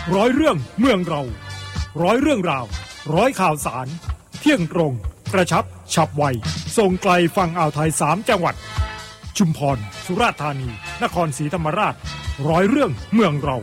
ร้อยเรื่องเมืองเราร้อยเรื่องราวร้อยข่าวสารเที่ยงตรงกระชับฉับไวส่งไกลฝั่งอ่าวไทย3จังหวัดชุมพรสุราษฎร์ธานีนครศรีธรรมราชร้อยเรื่องเมืองเรา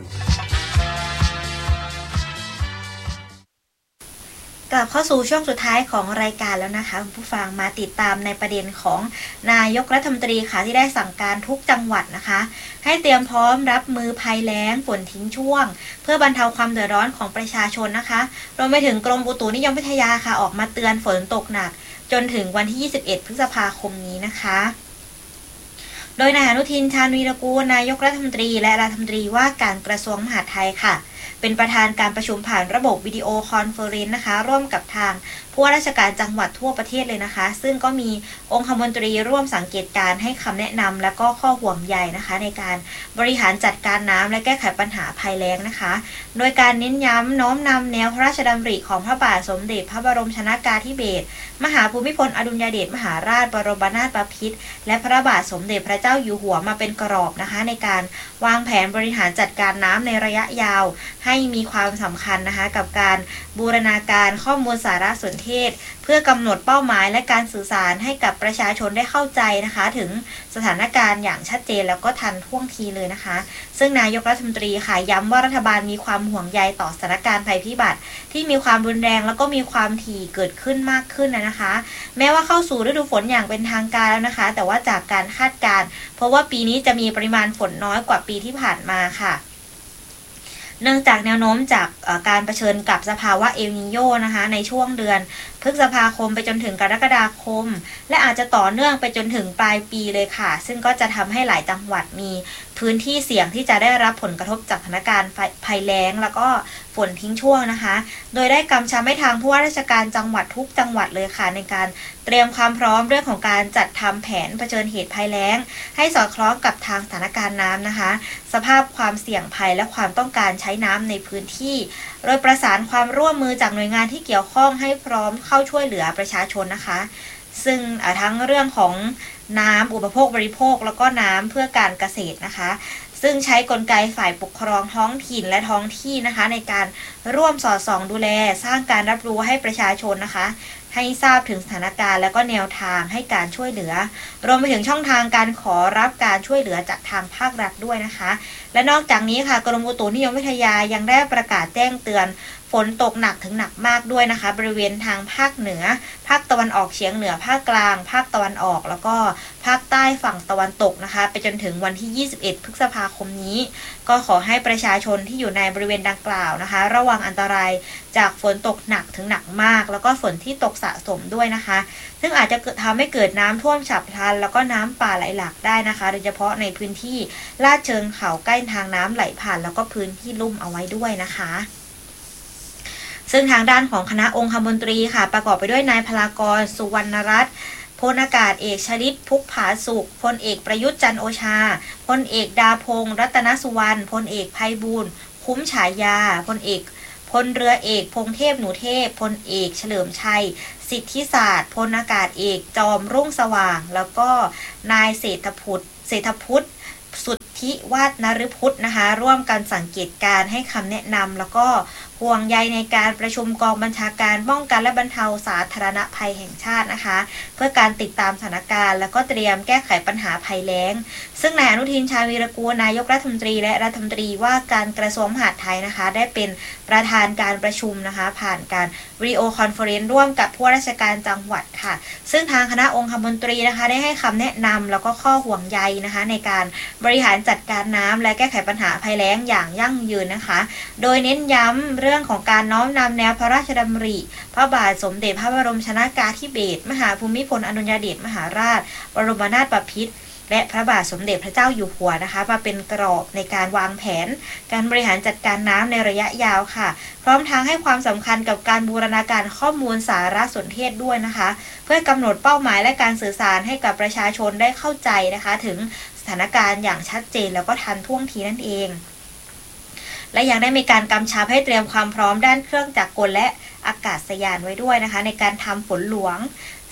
กลับเข้าสู่ช่วงสุดท้ายของรายการแล้วนะคะคุณผู้ฟังมาติดตามในประเด็นของนายกรัฐมนตรีค่ะที่ได้สั่งการทุกจังหวัดนะคะให้เตรียมพร้อมรับมือภัยแล้งฝนทิ้งช่วงเพื่อบรรเทาความเดือดร้อนของประชาชนนะคะรวมไปถึงกรมอุตุนิยมวิทยาค่ะออกมาเตือนฝนตกหนักจนถึงวันที่21พฤษภาคมนี้นะคะโดยนายอนุทินชาญวีรกูลนายกรัฐมนตรีและรัฐมนตรีว่าการกระทรวงมหาดไทยค่ะเป็นประธานการประชุมผ่านระบบวิดีโอคอนเฟอเรนซ์นะคะร่วมกับทางผู้ว่าราชการจังหวัดทั่วประเทศเลยนะคะซึ่งก็มีองคมนตรีร่วมสังเกตการให้คำแนะนำและก็ข้อห่วงใยนะคะในการบริหารจัดการน้ำและแก้ไขปัญหาภัยแล้งนะคะโดยการเน้นย้ำน้อมนำแนวพระราชดำริของพระบาทสมเด็จพระบรมชนกาธิเบศรมหาภูมิพลอดุลยเดชมหาราชบรมนาถบพิตรและพระบาทสมเด็จพระเจ้าอยู่หัวมาเป็นกรอบนะคะในการวางแผนบริหารจัดการน้ำในระยะยาวให้มีความสำคัญนะคะกับการบูรณาการข้อมูลสารสนเทศเพื่อกำหนดเป้าหมายและการสื่อสารให้กับประชาชนได้เข้าใจนะคะถึงสถานการณ์อย่างชัดเจนแล้วก็ทันท่วงทีเลยนะคะซึ่งนายกรัฐมนตรีค่ะย้ำว่ารัฐบาลมีความห่วงใยต่อสถานการณ์ภัยพิบัติที่มีความรุนแรงแล้วก็มีความถี่เกิดขึ้นมากขึ้นนะคะแม้ว่าเข้าสู่ฤดูฝนอย่างเป็นทางการแล้วนะคะแต่ว่าจากการคาดการณ์เพราะว่าปีนี้จะมีปริมาณฝนน้อยกว่าปีที่ผ่านมาค่ะเนื่องจากแนวโน้มจากการเผชิญกับสภาวะเอลนีโญนะคะในช่วงเดือนพฤษภาคมไปจนถึงกรกฎาคมและอาจจะต่อเนื่องไปจนถึงปลายปีเลยค่ะซึ่งก็จะทำให้หลายจังหวัดมีพื้นที่เสี่ยงที่จะได้รับผลกระทบจากสถานการณ์ภัยแล้งแล้วก็ฝนทิ้งช่วงนะคะโดยได้กำชับให้ทางผู้ว่าราชการจังหวัดทุกจังหวัดเลยค่ะในการเตรียมความพร้อมเรื่องของการจัดทำแผนเผชิญเหตุภัยแล้งให้สอดคล้องกับทางสถานการณ์น้ำนะคะสภาพความเสี่ยงภัยและความต้องการใช้น้ำในพื้นที่โดยประสานความร่วมมือจากหน่วยงานที่เกี่ยวข้องให้พร้อมเข้าช่วยเหลือประชาชนนะคะซึ่งทั้งเรื่องของน้ำอุปโภคบริโภคแล้วก็น้ำเพื่อการเกษตรนะคะซึ่งใช้กลไกฝ่ายปกครองท้องถิ่นและท้องที่นะคะในการร่วมสอดส่องดูแลสร้างการรับรู้ให้ประชาชนนะคะให้ทราบถึงสถานการณ์และก็แนวทางให้การช่วยเหลือรวมไปถึงช่องทางการขอรับการช่วยเหลือจากทางภาครัฐด้วยนะคะและนอกจากนี้ค่ะกรมอุตุนิยมวิทยายังได้ประกาศแจ้งเตือนฝนตกหนักถึงหนักมากด้วยนะคะบริเวณทางภาคเหนือภาคตะวันออกเฉียงเหนือภาคกลางภาคตะวันออกแล้วก็ภาคใต้ฝั่งตะวันตกนะคะไปจนถึงวันที่21พฤษภาคมนี้ก็ขอให้ประชาชนที่อยู่ในบริเวณดังกล่าวนะคะระวังอันตรายจากฝนตกหนักถึงหนักมากแล้วก็ฝนที่ตกสะสมด้วยนะคะซึ่งอาจจะทำให้เกิดน้ำท่วมฉับพลันแล้วก็น้ำป่าไหลหลากได้นะคะโดยเฉพาะในพื้นที่ลาดเชิงเขาใกล้ทางน้ำไหลผ่านแล้วก็พื้นที่ลุ่มเอาไว้ด้วยนะคะซึ่งทางด้านของคณะองคมนตรีค่ะประกอบไปด้วยนายพลากรสุวรรณรัตน์พลอากาศเอกชลิตพุกผาสุขพลเอกประยุทธ์จันทร์โอชาพลเอกดาพงษ์รัตนสุวรรณพลเอกไพบูลย์คุ้มฉายาพลเรือเอกพงเทพหนูเทพพลเอกเฉลิมชัยสิทธิศาสตร์พลอากาศเอกจอมรุ่งสว่างแล้วก็นายเศรษฐพุทธสุทธิวาฒนฤพุทธนะคะร่วมกันสังเกตการให้คำแนะนำแล้วก็ห่วงใยในการประชุมกองบัญชาการป้องกันและบรรเทาสาธารณภัยแห่งชาตินะคะเพื่อการติดตามสถานการณ์แล้วก็เตรียมแก้ไขปัญหาภัยแล้งซึ่งนายอนุทินชาญวีรกูลนายกรัฐมนตรีและรัฐมนตรีว่าการกระทรวงมหาดไทยนะคะได้เป็นประธานการประชุมนะคะผ่านการวิดีโอคอนเฟอเรนซ์ร่วมกับผู้ว่าราชการจังหวัดค่ะซึ่งทางคณะองคมนตรีนะคะได้ให้คำแนะนำแล้วก็ข้อห่วงใยนะคะในการบริหารจัดการน้ำและแก้ไขปัญหาภัยแล้งอย่างยั่งยืนนะคะโดยเน้นย้ำเรื่องของการน้อมนำแนวพระราชดำริพระบาทสมเด็จพระบรมชนกาธิเบศรมหาภูมิพลอดุลยเดชมหาราชบรมนาถบพิตรและพระบาทสมเด็จพระเจ้าอยู่หัวนะคะมาเป็นกรอบในการวางแผนการบริหารจัดการน้ำในระยะยาวค่ะพร้อมทั้งให้ความสำคัญกับการบูรณาการข้อมูลสารสนเทศด้วยนะคะเพื่อกำหนดเป้าหมายและการสื่อสารให้กับประชาชนได้เข้าใจนะคะถึงสถานการณ์อย่างชัดเจนแล้วก็ทันท่วงทีนั่นเองและยังได้มีการกำชับให้เตรียมความพร้อมด้านเครื่องจักรกลและอากาศยานไว้ด้วยนะคะในการทำฝนหลวง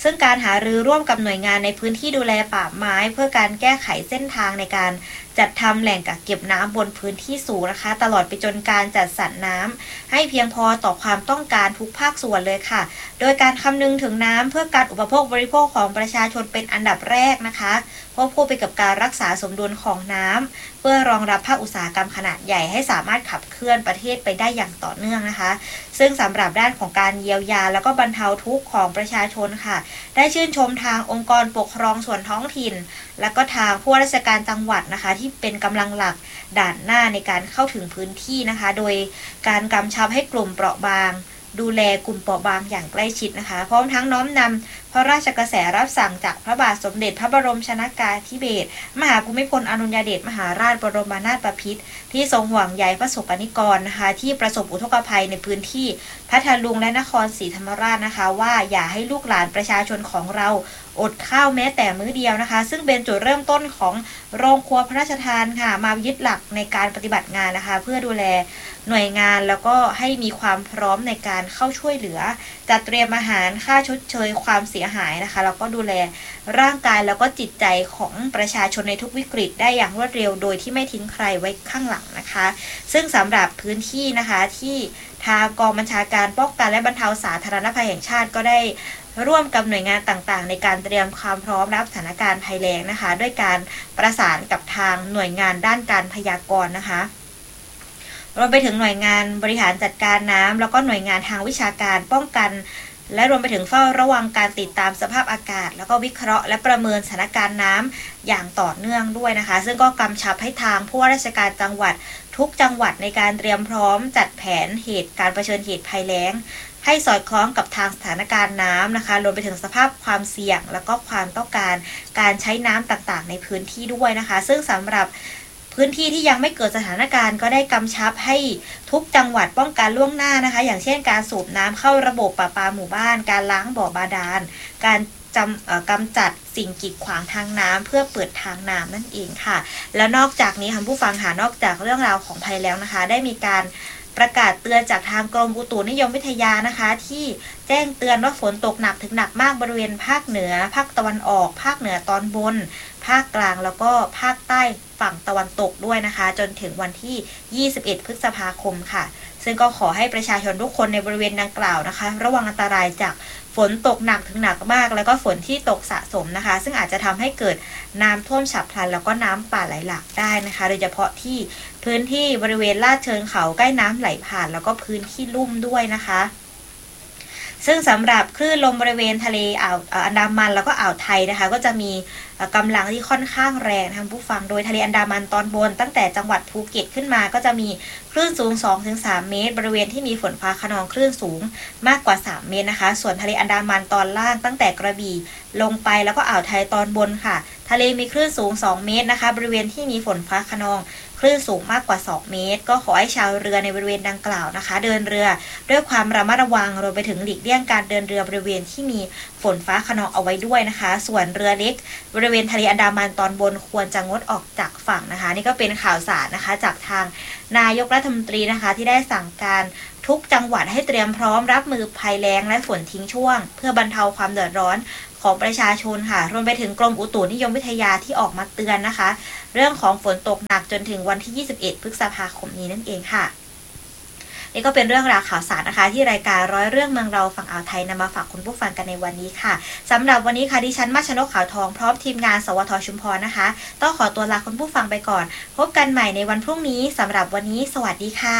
ซึ่งการหารือร่วมกับหน่วยงานในพื้นที่ดูแลป่าไม้เพื่อการแก้ไขเส้นทางในการจัดทำแหล่งกักเก็บน้ำบนพื้นที่สูงนะคะตลอดไปจนการจัดสรรน้ำให้เพียงพอต่อความต้องการทุกภาคส่วนเลยค่ะโดยการคำนึงถึงน้ำเพื่อการอุปโภคบริโภคของประชาชนเป็นอันดับแรกนะคะควบคู่ไปกับการรักษาสมดุลของน้ำเพื่อรองรับภาคอุตสาหกรรมขนาดใหญ่ให้สามารถขับเคลื่อนประเทศไปได้อย่างต่อเนื่องนะคะซึ่งสำหรับด้านของการเยียวยาแล้วก็บรรเทาทุกข์ของประชาชนค่ะได้ชื่นชมทางองค์กรปกครองส่วนท้องถิ่นและก็ทางผู้ว่าราชการจังหวัดนะคะที่เป็นกำลังหลักด่านหน้าในการเข้าถึงพื้นที่นะคะโดยการกำชับให้กลุ่มเปราะบางดูแลกลุ่มเปราะบางอย่างใกล้ชิดนะคะพร้อมทั้งน้อมนำพระราชกระแสรับสั่งจากพระบาทสมเด็จพระบรมชนกาธิเบศรมหาภูมิพลอดุลยเดชมหาราชบรมนาถบพิตรที่ทรงห่วงใยประสบกนิกรนะคะที่ประสบอุทกภัยในพื้นที่พัทลุงและนครศรีธรรมราชนะคะว่าอย่าให้ลูกหลานประชาชนของเราอดข้าวแม้แต่มื้อเดียวนะคะซึ่งเป็นจุดเริ่มต้นของโรงครัวพระราชทานค่ะมายึดหลักในการปฏิบัติงานนะคะเพื่อดูแลหน่วยงานแล้วก็ให้มีความพร้อมในการเข้าช่วยเหลือจัดเตรียมอาหารค่าชดเชยความเสียหายนะคะแล้วก็ดูแลร่างกายแล้วก็จิตใจของประชาชนในทุกวิกฤตได้อย่างรวดเร็วโดยที่ไม่ทิ้งใครไว้ข้างหลังนะคะซึ่งสำหรับพื้นที่นะคะที่ทางกองบัญชาการป้องกันและบรรเทาสาธารณภัยแห่งชาติก็ได้ร่วมกับหน่วยงานต่างๆในการเตรียมความพร้อมรับสถานการณ์ภัยแล้งนะคะด้วยการประสานกับทางหน่วยงานด้านการพยากรณ์นะคะรวมไปถึงหน่วยงานบริหารจัดการน้ำแล้วก็หน่วยงานทางวิชาการป้องกันและรวมไปถึงเฝ้าระวังการติดตามสภาพอากาศแล้วก็วิเคราะห์และประเมินสถานการณ์น้ำอย่างต่อเนื่องด้วยนะคะซึ่งก็กำชับให้ทางผู้ว่าราชการจังหวัดทุกจังหวัดในการเตรียมพร้อมจัดแผนเหตุการเผชิญเหตุภัยแล้งให้สอดคล้องกับทางสถานการณ์น้ำนะคะรวมไปถึงสภาพความเสี่ยงแล้วก็ความต้องการการใช้น้ำต่างๆในพื้นที่ด้วยนะคะซึ่งสำหรับพื้นที่ที่ยังไม่เกิดสถานการณ์ก็ได้กำชับให้ทุกจังหวัดป้องกันล่วงหน้านะคะอย่างเช่นการสูบน้ำเข้าระบบประปาหมู่บ้านการล้างบ่อบาดาลการกำจัดสิ่งกีดขวางทางน้ำเพื่อเปิดทางน้ำนั่นเองค่ะแล้วนอกจากนี้ค่ะผู้ฟังค่ะนอกจากเรื่องราวของภัยแล้วนะคะได้มีการประกาศเตือนจากทางกรมอุตุนิยมวิทยานะคะที่แจ้งเตือนว่าฝนตกหนักถึงหนักมากบริเวณภาคเหนือภาคตะวันออกภาคเหนือตอนบนภาคกลางแล้วก็ภาคใต้ฝั่งตะวันตกด้วยนะคะจนถึงวันที่21พฤษภาคมค่ะซึ่งก็ขอให้ประชาชนทุกคนในบริเวณดังกล่าวนะคะระวังอันตรายจากฝนตกหนักถึงหนักมากแล้วก็ฝนที่ตกสะสมนะคะซึ่งอาจจะทำให้เกิดน้ำท่วมฉับพลันแล้วก็น้ำป่าไหลหลากได้นะคะโดยเฉพาะที่พื้นที่บริเวณลาดเชิงเขาใกล้น้ำไหลผ่านแล้วก็พื้นที่ลุ่มด้วยนะคะซึ่งสำหรับคลื่นลมบริเวณทะเลอันดามันแล้วก็อ่าวไทยนะคะก็จะมีกำลังที่ค่อนข้างแรงท่านผู้ฟังโดยทะเลอันดามันตอนบนตั้งแต่จังหวัดภูเก็ตขึ้นมาก็จะมีคลื่นสูง 2-3 เมตรบริเวณที่มีฝนฟ้าคะนองคลื่นสูงมากกว่า3เมตรนะคะส่วนทะเลอันดามันตอนล่างตั้งแต่กระบี่ลงไปแล้วก็อ่าวไทยตอนบนค่ะทะเลมีคลื่นสูง2เมตรนะคะบริเวณที่มีฝนฟ้าคะนองคลื่นสูงมากกว่า2เมตรก็ขอให้ชาวเรือในบริเวณดังกล่าวนะคะเดินเรือด้วยความระมัดระวังรวมไปถึงหลีกเลี่ยงการเดินเรือบริเวณที่มีฝนฟ้าคะนองเอาไว้ด้วยนะคะส่วนเรือเล็กบริเวณทะเลอันดามันตอนบนควรจะงดออกจากฝั่งนะคะนี่ก็เป็นข่าวสารนะคะจากทางนายกรัฐมนตรีนะคะที่ได้สั่งการทุกจังหวัดให้เตรียมพร้อมรับมือภัยแล้งและฝนทิ้งช่วงเพื่อบรรเทาความเดือดร้อนของประชาชนค่ะรวมไปถึงกรมอุตุนิยมวิทยาที่ออกมาเตือนนะคะเรื่องของฝนตกหนักจนถึงวันที่21พฤษภาคมนี้นั่นเองค่ะนี่ก็เป็นเรื่องราวข่าวสารนะคะที่รายการร้อยเรื่องเมืองเราฝั่งอ่าวไทยนำมาฝากคุณผู้ฟังกันในวันนี้ค่ะสำหรับวันนี้ค่ะดิฉันมาชนกขาวทองพร้อมทีมงานสวทชุมพรนะคะต้องขอตัวลาคุณผู้ฟังไปก่อนพบกันใหม่ในวันพรุ่งนี้สำหรับวันนี้สวัสดีค่ะ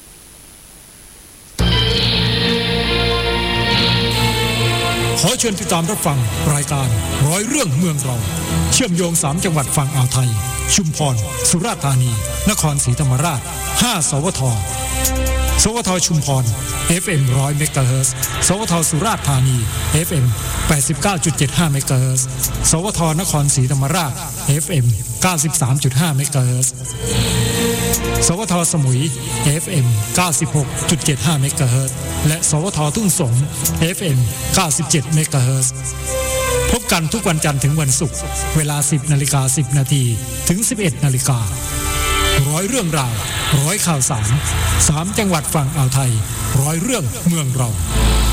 ขอเชิญติดตามรับฟังรายการร้อยเรื่องเมืองเราเชื่อมโยง3จังหวัดฝั่งอ่าวไทยชุมพรสุราษฎร์ธานีนครศรีธรรมราช5สวทสวทชุมพร FM 100 เมกะเฮิรตซ์สวทสุราษฎร์ธานี FM 89.75 เมกะเฮิรตซ์สวทนครศรีธรรมราช FM 93.5 เมกะเฮิรตซ์สวทสมุย FM 96.75 เมกะเฮิรตซ์และสวททุ่งสง FM 97 เมกะเฮิรตซ์พบกันทุกวันจันทร์ถึงวันศุกร์เวลา 10:10 น.ถึง 11:00 น.ร้อยเรื่องราวร้อยข่าวสาร3จังหวัดฝั่งอ่าวไทยร้อยเรื่องเมืองเรา